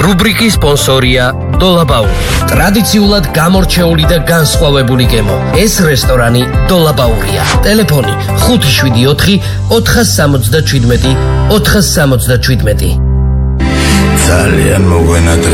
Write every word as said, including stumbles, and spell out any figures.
რუბრიკის სპონსორია დოლაბაური. ტრადიციულად გამორჩეული და განსხვავებული გემო. ეს რესტორანი დოლაბაურია. ტელეფონი ხუთი შვიდი ოთხი ოთხას სამოცდაჩვიდმეტი ოთხას სამოცდაჩვიდმეტი. ძალიან მოგვენატრე